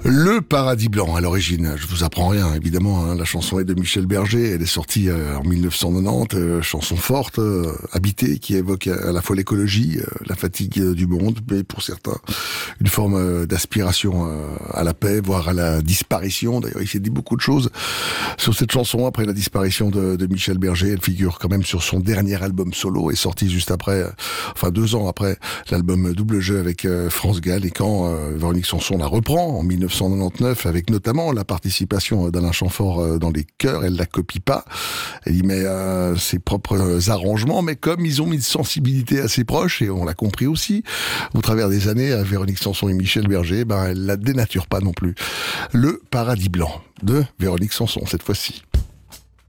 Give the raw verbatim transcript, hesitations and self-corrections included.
Le Paradis Blanc, à l'origine, je vous apprends rien, évidemment, hein, la chanson est de Michel Berger, elle est sortie euh, en mille neuf cent quatre-vingt-dix, euh, chanson forte, euh, habitée, qui évoque à la fois l'écologie, euh, la fatigue euh, du monde, mais pour certains, une forme euh, d'aspiration euh, à la paix, voire à la disparition. D'ailleurs, il s'est dit beaucoup de choses sur cette chanson après la disparition de, de Michel Berger. Elle figure quand même sur son dernier album solo, est sorti juste après, euh, enfin deux ans après l'album Double Jeu avec euh, France Gall, et quand euh, Véronique Sanson la reprend en mille neuf cent quatre-vingt-dix-neuf, avec notamment la participation d'Alain Chamfort dans les chœurs, elle la copie pas, elle y met euh, ses propres arrangements, mais comme ils ont mis une sensibilité assez proche, et on l'a compris aussi au travers des années, à Véronique Sanson et Michel Berger, ben elle la dénature pas non plus. Le Paradis Blanc de Véronique Sanson cette fois-ci.